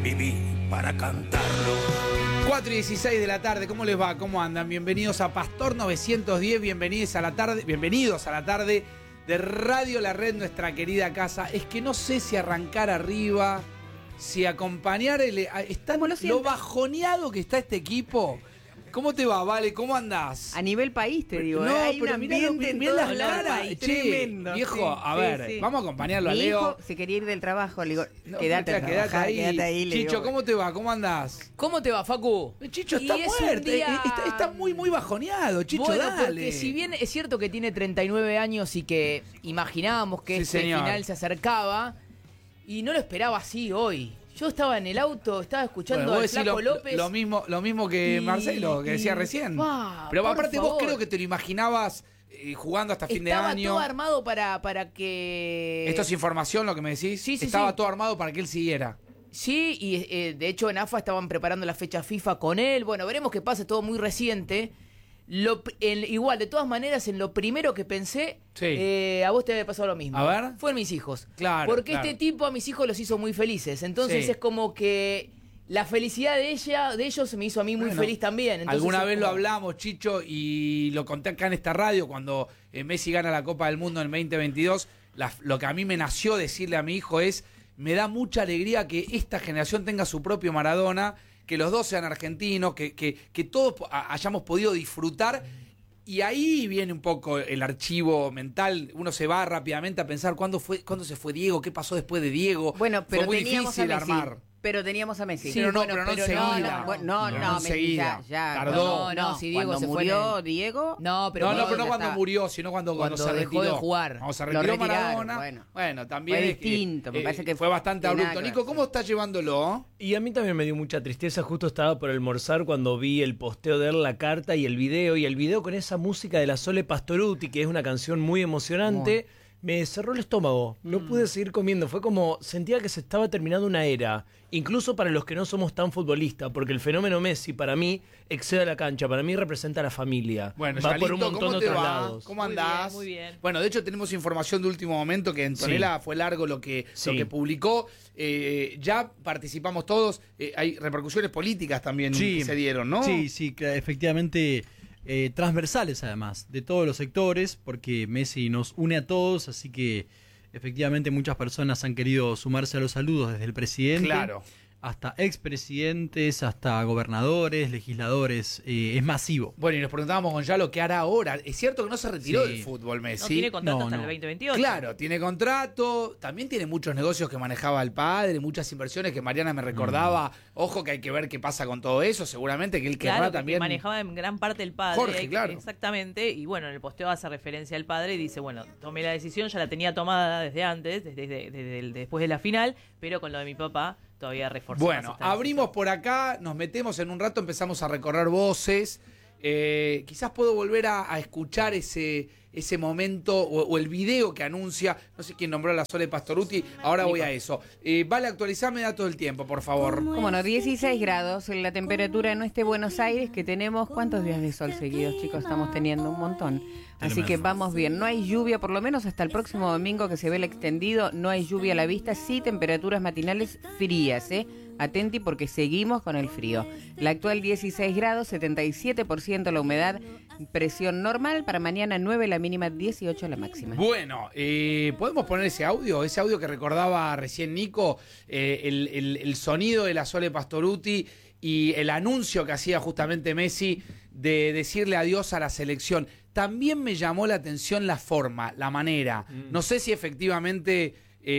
viví para cantarlo. 4:16 de la tarde, ¿cómo les va? ¿Cómo andan? Bienvenidos a Pastor 910, bienvenidos a la tarde de Radio La Red, nuestra querida casa. Es que no sé si arrancar arriba, si acompañar, lo bajoneado que está este equipo. ¿Cómo te va, Vale? ¿Cómo andás? A nivel país, te digo. No, hay pero un ambiente en mirá todos las lados del caras. país. Che, Tremendo. viejo, a ver, vamos a acompañarlo a Mi Leo. hijo se quería ir del trabajo, le digo, No, quédate ahí. le Chicho, digo. ¿cómo te va? ¿Cómo andás? ¿Cómo te va, Facu? Chicho Y está es un muerto, día- está muy bajoneado, Chicho, Bueno, dale. porque si bien es cierto que tiene 39 años y que imaginábamos que Sí, este señor. final se acercaba, y no lo esperaba así hoy. Yo estaba en el auto, estaba escuchando Bueno, al vos decís Flaco López. lo mismo que y- Marcelo, que decía y- recién. Ah, Pero por aparte vos favor. creo que te lo imaginabas jugando hasta fin de Estaba año. todo armado para que... Esto es información lo que me decís. Sí, Estaba sí. todo armado para que él siguiera. Sí, y de hecho en AFA estaban preparando la fecha FIFA con él. Bueno, veremos qué pasa, todo muy reciente. Igual, de todas maneras, en lo primero que pensé, Sí. a vos te había pasado lo mismo. A ver. Fue en mis hijos. Claro, Porque claro. este tipo a mis hijos los hizo muy felices. Entonces Sí. es como que la felicidad de ellos me hizo a mí muy Bueno, feliz también. Entonces alguna es vez lo como- hablamos, Chicho, y lo conté acá en esta radio cuando Messi gana la Copa del Mundo en el 2022. Lo que a mí me nació decirle a mi hijo es, me da mucha alegría que esta generación tenga su propio Maradona, que los dos sean argentinos, que todos hayamos podido disfrutar. Y ahí viene un poco el archivo mental. Uno se va rápidamente a pensar cuándo se fue Diego, qué pasó después de Diego. Bueno, pero fue muy teníamos a difícil Messi. armar. Pero teníamos a Messi. Sí, pero no enseguida. No, Messi enseguida. ya. Tardó. No, si Diego cuando se fue murió en Diego. No, pero No, pero no ya cuando está. murió, sino cuando se dejó retiró. de jugar. Cuando se Lo retiró retiraron, Maradona. bueno. También Fue es distinto, me parece que fue bastante no tiene abrupto. nada que Nico, ver, ¿cómo estás llevándolo? Y a mí también me dio mucha tristeza, justo estaba por almorzar cuando vi el posteo de él, la carta y el video con esa música de la Sole Pastorutti, que es una canción muy emocionante, me cerró el estómago, no pude seguir comiendo, fue como, sentía que se estaba terminando una era, incluso para los que no somos tan futbolistas, porque el fenómeno Messi para mí excede a la cancha, para mí representa a la familia, Bueno, va por un Charlito, montón ¿cómo de te otros va? lados. ¿Cómo andás? Muy bien. Bueno, de hecho tenemos información de último momento que en Tonela fue largo lo que publicó. Ya participamos todos. Hay repercusiones políticas también que se dieron, ¿no? Sí, efectivamente, transversales además, de todos los sectores, porque Messi nos une a todos, así que efectivamente muchas personas han querido sumarse a los saludos desde el presidente. Claro. Hasta expresidentes, hasta gobernadores, legisladores, es masivo. Bueno, y nos preguntábamos, Gonzalo, ¿qué hará ahora? Es cierto que no se retiró Sí. del fútbol Messi. No tiene contrato No, hasta no. el 2028. Claro, tiene contrato, también tiene muchos negocios que manejaba el padre, muchas inversiones que Mariana me recordaba. Ojo que hay que ver qué pasa con todo eso, seguramente que él querrá Claro, que también. manejaba en gran parte el padre. Jorge, claro. Exactamente. Y bueno, en el posteo hace referencia al padre y dice, bueno, tomé la decisión, ya la tenía tomada desde antes, después de la final, pero con lo de mi papá todavía reforzó. Bueno, más esta abrimos decisión. por acá, nos metemos en un rato, empezamos a recorrer voces. Quizás puedo volver a escuchar ese momento o el video que anuncia, no sé quién nombró a la Sole Pastorutti, ahora voy a eso. Vale, actualizame datos del tiempo, por favor. Cómo no, 16 grados en la temperatura en este Buenos Aires, que tenemos, ¿cuántos días de sol seguidos, chicos? Estamos teniendo un montón. Así que vamos bien. No hay lluvia, por lo menos hasta el próximo domingo que se ve el extendido, no hay lluvia a la vista, sí temperaturas matinales frías, Atenti porque seguimos con el frío. La actual 16 grados, 77% la humedad, presión normal, para mañana 9 la mínima, 18 la máxima. Bueno, ¿podemos poner ese audio? Ese audio que recordaba recién Nico, el sonido de la Sole Pastorutti y el anuncio que hacía justamente Messi de decirle adiós a la selección. También me llamó la atención la forma, la manera. No sé si efectivamente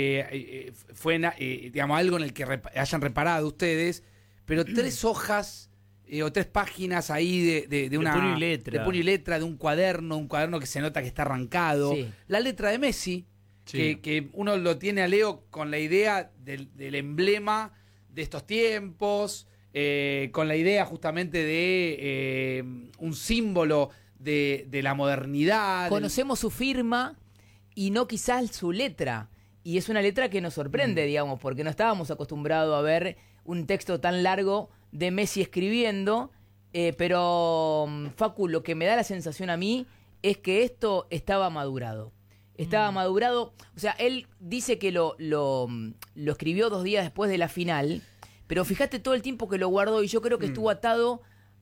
fue digamos, algo en el que hayan reparado ustedes, pero 3 hojas o 3 páginas ahí de una puño y letra. de puño y letra, de un cuaderno que se nota que está arrancado. Sí. La letra de Messi, Sí. que uno lo tiene a Leo con la idea del emblema de estos tiempos, con la idea justamente de un símbolo de la modernidad. Conocemos su firma y no quizás su letra. Y es una letra que nos sorprende, digamos, porque no estábamos acostumbrados a ver un texto tan largo de Messi escribiendo. Pero, Facu, lo que me da la sensación a mí es que esto estaba madurado. Estaba madurado. O sea, él dice que lo escribió 2 días después de la final, pero fíjate todo el tiempo que lo guardó y yo creo que estuvo atado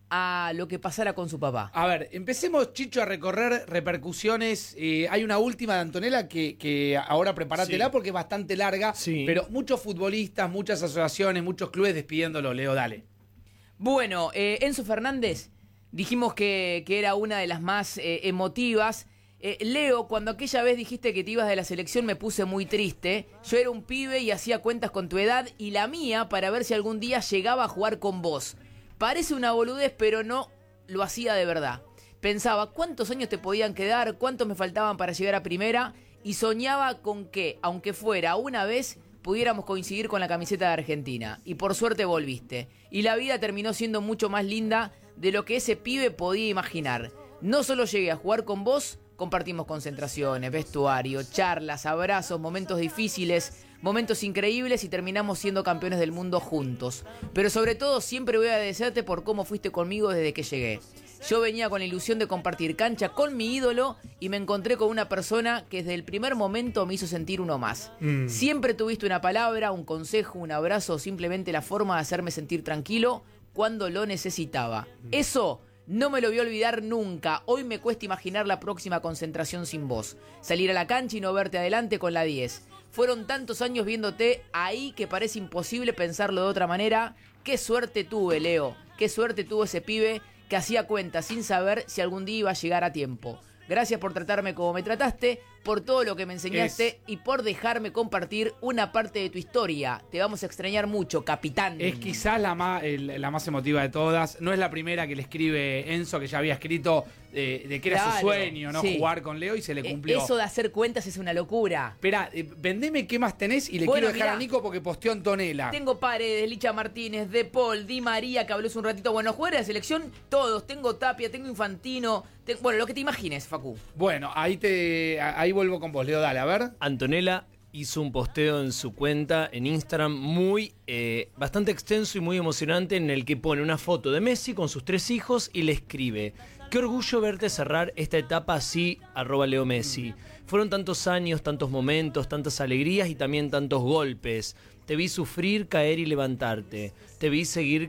a lo que pasara con su papá. A ver, empecemos, Chicho, a recorrer repercusiones. Hay una última de Antonella que ahora prepárátela porque es bastante larga, pero muchos futbolistas, muchas asociaciones, muchos clubes despidiéndolo. Leo, dale. Bueno, Enzo Fernández, dijimos que era una de las más emotivas. Leo, cuando aquella vez dijiste que te ibas de la selección me puse muy triste. Yo era un pibe y hacía cuentas con tu edad y la mía para ver si algún día llegaba a jugar con vos. Parece una boludez, pero no lo hacía de verdad. Pensaba cuántos años te podían quedar, cuántos me faltaban para llegar a primera y soñaba con que, aunque fuera una vez, pudiéramos coincidir con la camiseta de Argentina. Y por suerte volviste. Y la vida terminó siendo mucho más linda de lo que ese pibe podía imaginar. No solo llegué a jugar con vos, compartimos concentraciones, vestuario, charlas, abrazos, momentos difíciles, momentos increíbles y terminamos siendo campeones del mundo juntos. Pero sobre todo siempre voy a agradecerte por cómo fuiste conmigo desde que llegué. Yo venía con la ilusión de compartir cancha con mi ídolo y me encontré con una persona que desde el primer momento me hizo sentir uno más. Siempre tuviste una palabra, un consejo, un abrazo o simplemente la forma de hacerme sentir tranquilo cuando lo necesitaba. Eso no me lo voy a olvidar nunca. Hoy me cuesta imaginar la próxima concentración sin vos. Salir a la cancha y no verte adelante con la 10. Fueron tantos años viéndote ahí que parece imposible pensarlo de otra manera. Qué suerte tuve, Leo. Qué suerte tuvo ese pibe que hacía cuentas sin saber si algún día iba a llegar a tiempo. Gracias por tratarme como me trataste, por todo lo que me enseñaste y por dejarme compartir una parte de tu historia. Te vamos a extrañar mucho, capitán. Es quizás la más emotiva de todas. No es la primera que le escribe Enzo, que ya había escrito de que era su sueño, ¿no? Sí. Jugar con Leo y se le cumplió. Eso de hacer cuentas es una locura. Espera, vendeme qué más tenés y le quiero dejar a Nico porque posteó Antonella. Tengo Paredes, Licha Martínez, De Paul, Di María, que habló hace un ratito. Bueno, jugadores de la selección, todos. Tengo Tapia, tengo Infantino. Bueno, lo que te imagines, Facu. Bueno, ahí vuelvo con vos, Leo, dale, a ver. Antonella hizo un posteo en su cuenta en Instagram muy bastante extenso y muy emocionante en el que pone una foto de Messi con sus 3 hijos y le escribe: qué orgullo verte cerrar esta etapa así, @LeoMessi. Fueron tantos años, tantos momentos, tantas alegrías y también tantos golpes. Te vi sufrir, caer y levantarte. Te vi seguir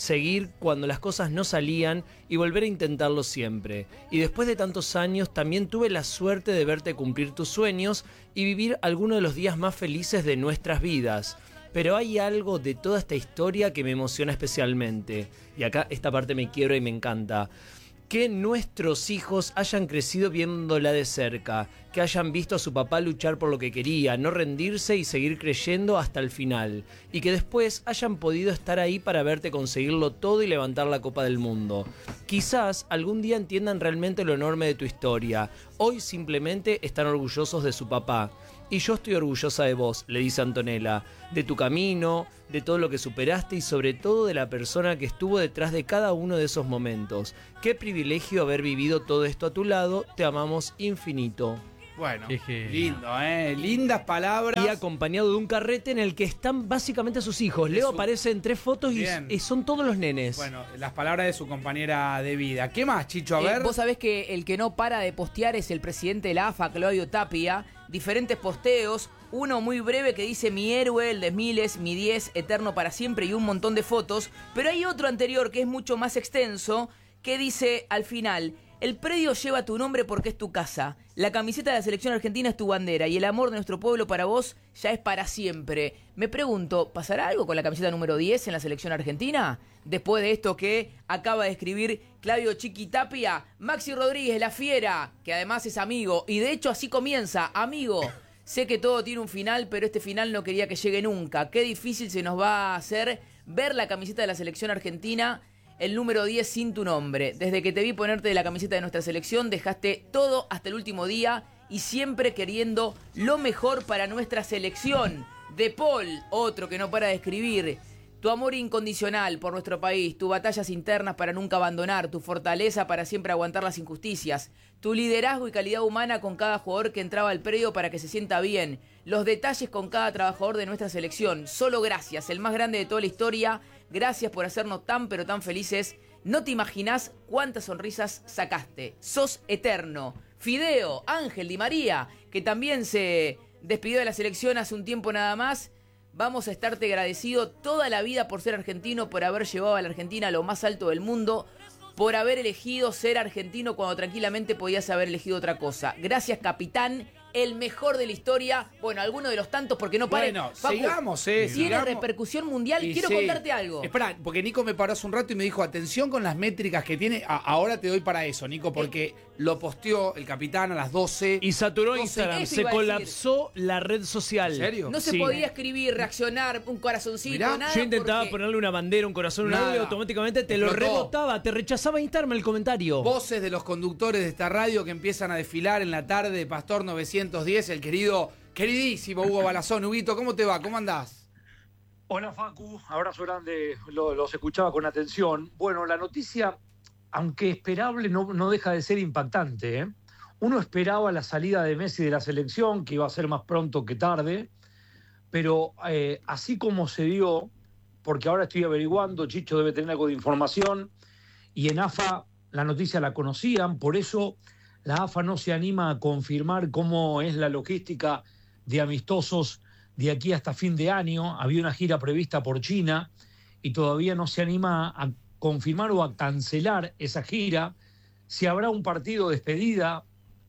cuando las cosas no salían y volver a intentarlo siempre. Y después de tantos años también tuve la suerte de verte cumplir tus sueños y vivir algunos de los días más felices de nuestras vidas. Pero hay algo de toda esta historia que me emociona especialmente. Y acá esta parte me quiebra y me encanta. Que nuestros hijos hayan crecido viéndola de cerca, que hayan visto a su papá luchar por lo que quería, no rendirse y seguir creyendo hasta el final, y que después hayan podido estar ahí para verte conseguirlo todo y levantar la Copa del Mundo. Quizás algún día entiendan realmente lo enorme de tu historia. Hoy simplemente están orgullosos de su papá. Y yo estoy orgullosa de vos, le dice Antonella, de tu camino, de todo lo que superaste y sobre todo de la persona que estuvo detrás de cada uno de esos momentos. Qué privilegio haber vivido todo esto a tu lado, te amamos infinito. Bueno, lindo, lindas palabras. Y acompañado de un carrete en el que están básicamente sus hijos. Leo aparece en 3 fotos y son todos los nenes. Bueno, las palabras de su compañera de vida. ¿Qué más, Chicho? A ver. Vos sabés que el que no para de postear es el presidente de la AFA, Claudio Tapia. Diferentes posteos, uno muy breve que dice mi héroe, el de miles, mi 10, eterno para siempre y un montón de fotos. Pero hay otro anterior que es mucho más extenso que dice al final: el predio lleva tu nombre porque es tu casa. La camiseta de la selección argentina es tu bandera y el amor de nuestro pueblo para vos ya es para siempre. Me pregunto, ¿pasará algo con la camiseta número 10 en la selección argentina? Después de esto que acaba de escribir Claudio Chiqui Tapia, Maxi Rodríguez, la fiera, que además es amigo. Y de hecho así comienza, amigo. Sé que todo tiene un final, pero este final no quería que llegue nunca. Qué difícil se nos va a hacer ver la camiseta de la selección argentina, el número 10 sin tu nombre. Desde que te vi ponerte de la camiseta de nuestra selección, dejaste todo hasta el último día y siempre queriendo lo mejor para nuestra selección. De Paul, otro que no para de escribir. Tu amor incondicional por nuestro país, tus batallas internas para nunca abandonar, tu fortaleza para siempre aguantar las injusticias, tu liderazgo y calidad humana con cada jugador que entraba al predio para que se sienta bien, los detalles con cada trabajador de nuestra selección. Solo gracias, el más grande de toda la historia. Gracias por hacernos tan pero tan felices. No te imaginás cuántas sonrisas sacaste. Sos eterno. Fideo, Ángel, Di María, que también se despidió de la selección hace un tiempo nada más. vamos a estarte agradecido toda la vida por ser argentino, por haber llevado a la Argentina a lo más alto del mundo, por haber elegido ser argentino cuando tranquilamente podías haber elegido otra cosa. Gracias, capitán, el mejor de la historia. Bueno, alguno de los tantos, porque no pare. Bueno, Facu, sigamos, tiene sigamos. repercusión mundial. Y Quiero sí. contarte algo. Espera, porque Nico me paró hace un rato y me dijo, atención con las métricas que tiene. Ahora te doy para eso, Nico, porque lo posteó el capitán a las 12. Y saturó 12, Instagram, eso se iba a decir. colapsó la red social. ¿En serio? No se Sí. podía escribir, reaccionar, un corazoncito, Mirá, nada. Yo intentaba porque- ponerle una bandera, un corazón, un Nada. audio, automáticamente te lo Explotó. rebotaba, te rechazaba Instagram el comentario. Voces de los conductores de esta radio que empiezan a desfilar en la tarde de Pastor 910, el queridísimo Hugo Balazón. Huguito, ¿cómo te va? ¿Cómo andás? Hola Facu, abrazo grande, los escuchaba con atención. Bueno, la noticia, aunque esperable, no deja de ser impactante, ¿eh? Uno esperaba la salida de Messi de la selección, que iba a ser más pronto que tarde, pero así como se dio, porque ahora estoy averiguando, Chicho debe tener algo de información, y en AFA la noticia la conocían, por eso la AFA no se anima a confirmar cómo es la logística de amistosos de aquí hasta fin de año. Había una gira prevista por China y todavía no se anima a confirmar o a cancelar esa gira. Si habrá un partido de despedida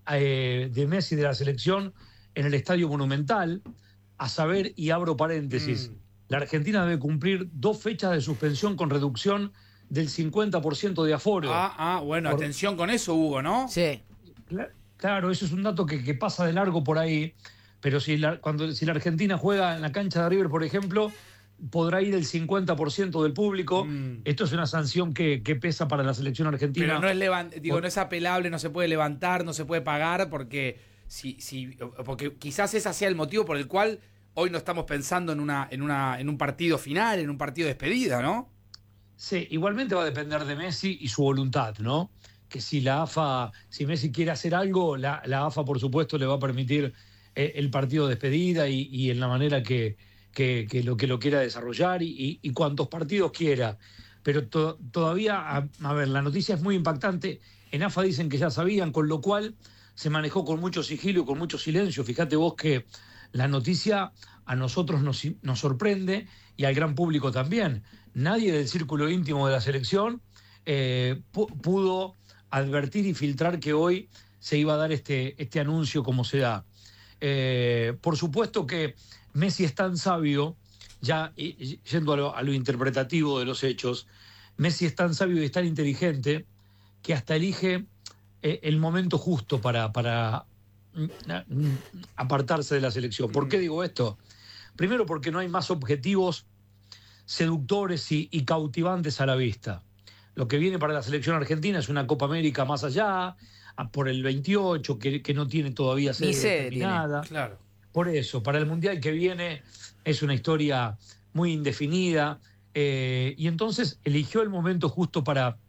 de Messi de la selección en el Estadio Monumental, a saber, y abro paréntesis, la Argentina debe cumplir 2 fechas de suspensión con reducción del 50% de aforo. Bueno, Por- atención con eso, Hugo, ¿no? Sí. Claro, eso es un dato que pasa de largo por ahí, pero si la Argentina juega en la cancha de River, por ejemplo, podrá ir el 50% del público. Esto es una sanción que pesa para la selección argentina. Pero no es no es apelable, no se puede levantar, no se puede pagar, porque porque quizás ese sea el motivo por el cual hoy no estamos pensando en un partido final, en un partido de despedida, ¿no? Sí, igualmente va a depender de Messi y su voluntad, ¿no? Que si si Messi quiere hacer algo, la AFA, por supuesto, le va a permitir el partido de despedida y en la manera que lo quiera desarrollar y cuantos partidos quiera. Pero todavía, a ver, la noticia es muy impactante. En AFA dicen que ya sabían, con lo cual se manejó con mucho sigilo y con mucho silencio. Fíjate vos que la noticia a nosotros nos sorprende y al gran público también. Nadie del círculo íntimo de la selección pudo advertir y filtrar que hoy se iba a dar este anuncio como se da. Por supuesto que Messi es tan sabio, ya yendo a lo interpretativo de los hechos, Messi es tan sabio y es tan inteligente que hasta elige el momento justo para apartarse de la selección. ¿Por qué digo esto? Primero porque no hay más objetivos seductores y cautivantes a la vista. Lo que viene para la selección argentina es una Copa América más allá, por el 28, que no tiene todavía sede determinada. Claro. Por eso, para el Mundial que viene es una historia muy indefinida, y entonces eligió el momento justo para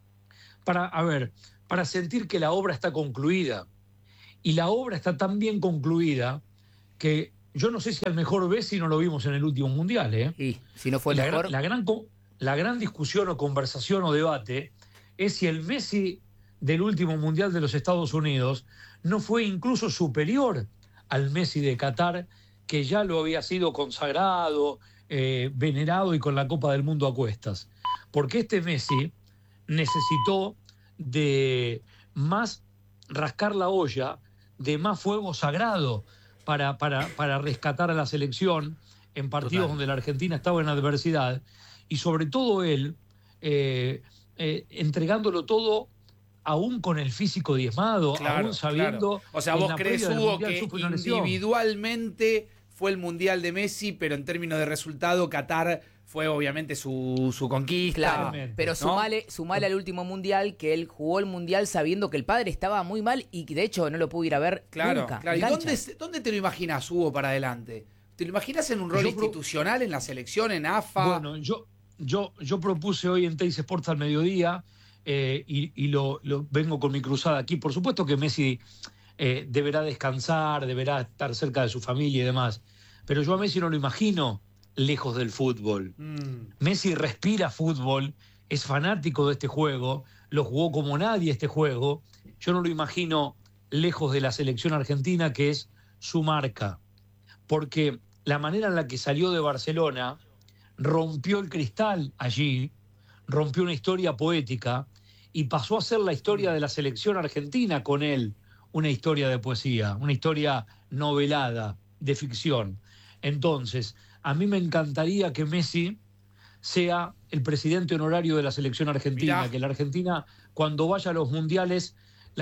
sentir que la obra está concluida. Y la obra está tan bien concluida que yo no sé si al mejor Messi no lo vimos en el último Mundial, ¿eh? Y si no fue el mejor. La gran discusión o conversación o debate es si el Messi del último Mundial de los Estados Unidos no fue incluso superior al Messi de Qatar, que ya lo había sido consagrado, venerado y con la Copa del Mundo a cuestas. Porque este Messi necesitó de más rascar la olla, de más fuego sagrado para rescatar a la selección en partidos donde la Argentina estaba en adversidad, y sobre todo él entregándolo todo aún con el físico diezmado, Claro, aún sabiendo... claro. O sea, en vos la crees, previa del Hugo, Mundial que sufre una lesión. individualmente fue el Mundial de Messi, pero en términos de resultado, Qatar fue obviamente su conquista. Claro, Claramente, pero ¿no? sumale al último Mundial, que él jugó el Mundial sabiendo que el padre estaba muy mal y que de hecho no lo pudo ir a ver Claro, nunca. claro. ¿Y en cancha. dónde te lo imaginas, Hugo, para adelante? ¿Te lo imaginas en un rol Yo institucional, en la selección, en AFA? Bueno, yo propuse hoy en Teis Sports al mediodía, y lo vengo con mi cruzada aquí. Por supuesto que Messi deberá descansar, deberá estar cerca de su familia y demás, pero yo a Messi no lo imagino lejos del fútbol. Messi respira fútbol, es fanático de este juego, lo jugó como nadie este juego. Yo no lo imagino lejos de la selección argentina, que es su marca, porque la manera en la que salió de Barcelona, rompió el cristal allí, rompió una historia poética y pasó a ser la historia de la selección argentina con él, una historia de poesía, una historia novelada, de ficción. Entonces, a mí me encantaría que Messi sea el presidente honorario de la selección argentina, Mirá. que la Argentina, cuando vaya a los mundiales,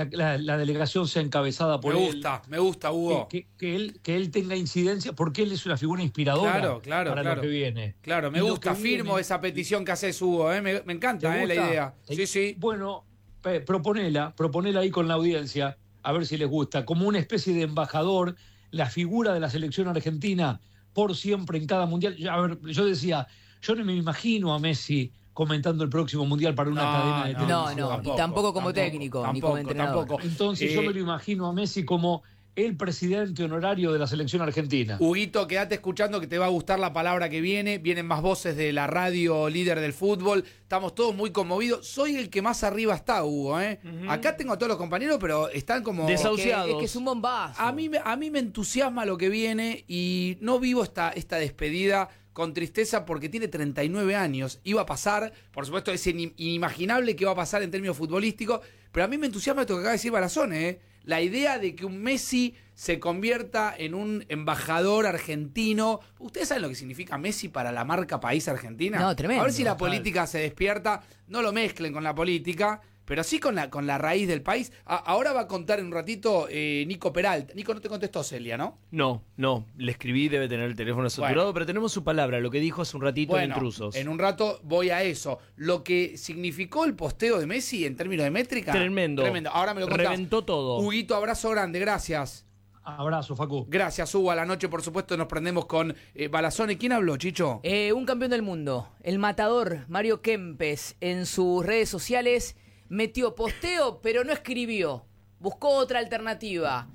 la delegación sea encabezada por él. Me gusta, Hugo. Que él tenga incidencia, porque él es una figura inspiradora para lo que viene. Claro, me Y lo gusta, que firmo viene- esa petición que haces, Hugo, me encanta ¿Te la gusta? idea. Sí, sí. Bueno, proponela ahí con la audiencia, a ver si les gusta, como una especie de embajador, la figura de la selección argentina por siempre en cada mundial. A ver, yo decía, yo no me imagino a Messi comentando el próximo mundial para una cadena de televisión. No, y tampoco como técnico, ni como entrenador. Tampoco. Entonces yo me lo imagino a Messi como el presidente honorario de la selección argentina. Huguito, quédate escuchando que te va a gustar la palabra que viene. Vienen más voces de la radio líder del fútbol. Estamos todos muy conmovidos. Soy el que más arriba está, Hugo. Acá tengo a todos los compañeros, pero están como... Desahuciados. Es que es un bombazo. A mí me entusiasma lo que viene y no vivo esta despedida con tristeza porque tiene 39 años. Iba a pasar, por supuesto, es inimaginable que va a pasar en términos futbolísticos, pero a mí me entusiasma esto que acaba de decir Barazone, la idea de que un Messi se convierta en un embajador argentino. ¿Ustedes saben lo que significa Messi para la marca país Argentina? No, tremendo. A ver si la política se despierta, no lo mezclen con la política, pero sí con la raíz del país. Ahora va a contar en un ratito Nico Peralta. Nico, no te contestó Celia, ¿no? No, le escribí, debe tener el teléfono saturado, pero tenemos su palabra, lo que dijo hace un ratito en Intrusos. En un rato voy a eso. Lo que significó el posteo de Messi en términos de métrica. Tremendo. Ahora me lo contás. Reventó todo. Huguito, abrazo grande, gracias. Abrazo, Facu. Gracias, Hugo. A la noche, por supuesto, nos prendemos con Barazone. ¿Quién habló, Chicho? Un campeón del mundo, el matador Mario Kempes, en sus redes sociales metió posteo, pero no escribió. Buscó otra alternativa.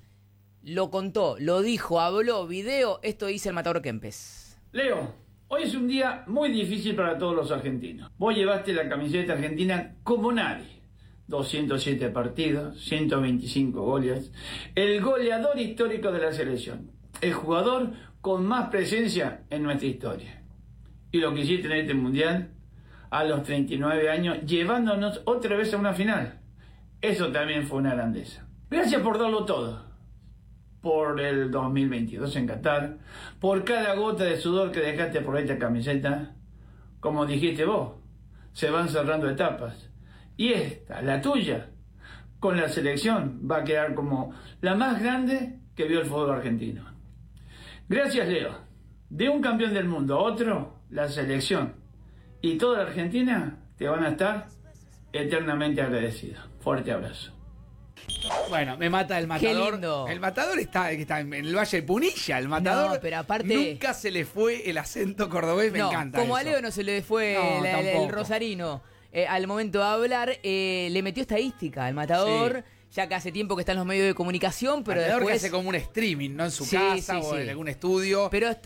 Lo contó, lo dijo, habló, video. Esto dice el matador Kempes. Leo, hoy es un día muy difícil para todos los argentinos. Vos llevaste la camiseta argentina como nadie. 207 partidos, 125 goles. El goleador histórico de la selección. El jugador con más presencia en nuestra historia. Y lo que hiciste en este mundial, a los 39 años, llevándonos otra vez a una final. Eso también fue una grandeza. Gracias por darlo todo. Por el 2022 en Qatar. Por cada gota de sudor que dejaste por esta camiseta. Como dijiste vos, se van cerrando etapas. Y esta, la tuya, con la selección, va a quedar como la más grande que vio el fútbol argentino. Gracias, Leo. De un campeón del mundo a otro, la selección y toda la Argentina te van a estar eternamente agradecidos. Fuerte abrazo. Bueno, me mata el matador. Qué lindo. El matador está en el Valle de Punilla. El matador No, pero aparte- nunca se le fue el acento cordobés. Me No, encanta como a eso. Leo no se le fue No, el tampoco. rosarino al momento de hablar, le metió estadística al matador, ya que hace tiempo que está en los medios de comunicación, pero Matador que después... hace como un streaming, ¿no? En su Sí, casa sí, o sí. en algún estudio. Pero